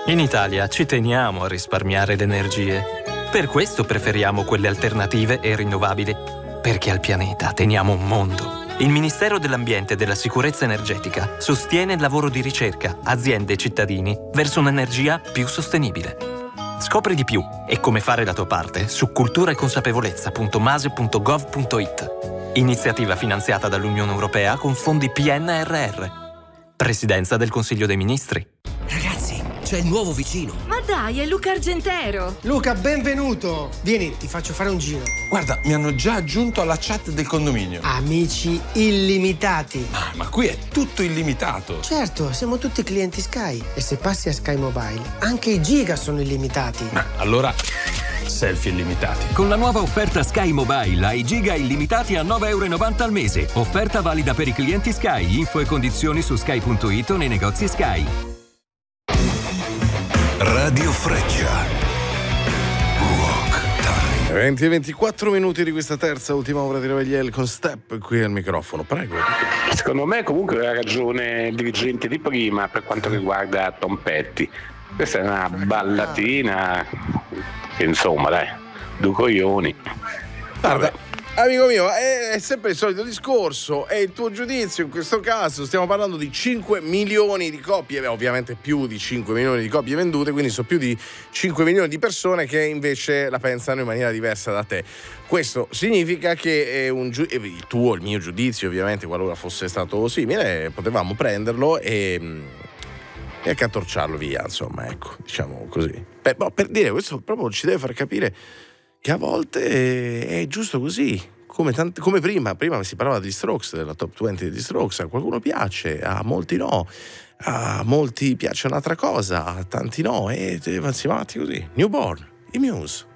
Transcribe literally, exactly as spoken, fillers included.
In Italia ci teniamo a risparmiare le energie. Per questo preferiamo quelle alternative e rinnovabili. Perché al pianeta teniamo un mondo. Il Ministero dell'Ambiente e della Sicurezza Energetica sostiene il lavoro di ricerca, aziende e cittadini verso un'energia più sostenibile. Scopri di più e come fare la tua parte su cultura e consapevolezza punto mase punto gov punto it. Iniziativa finanziata dall'Unione Europea con fondi P N R R. Presidenza del Consiglio dei Ministri. Ragazzi, c'è il nuovo vicino. Ma dai, è Luca Argentero. Luca, benvenuto. Vieni, ti faccio fare un giro. Guarda, mi hanno già aggiunto alla chat del condominio. Amici illimitati. Ah, ma qui è tutto illimitato. Certo, siamo tutti clienti Sky. E se passi a Sky Mobile, anche i giga sono illimitati. Ma allora, selfie illimitati. Con la nuova offerta Sky Mobile hai giga illimitati a nove virgola novanta euro al mese. Offerta valida per i clienti Sky. Info e condizioni su sky punto it o nei negozi Sky. Radio Freccia. Rock Time. venti e ventiquattro minuti di questa terza ultima ora di Revegliel con Step qui al microfono. Prego. Secondo me comunque aveva ragione il dirigente di prima per quanto riguarda Tom Petty. Questa è una ballatina che insomma dai, due coglioni. Guarda, amico mio, è, è sempre il solito discorso, è il tuo giudizio in questo caso. Stiamo parlando di cinque milioni di copie, beh, ovviamente più di cinque milioni di copie vendute, quindi sono più di cinque milioni di persone che invece la pensano in maniera diversa da te. Questo significa che è un giu- il tuo, il mio giudizio, ovviamente, qualora fosse stato simile, potevamo prenderlo e, e accantorciarlo via, insomma, ecco, diciamo così. Per, no, per dire, questo proprio ci deve far capire che a volte è giusto così, come, tante, come prima, prima si parlava di Strokes, della top venti degli Strokes, a qualcuno piace, a molti no, a molti piace un'altra cosa, a tanti no, e si va avanti così. Newborn, i Muse.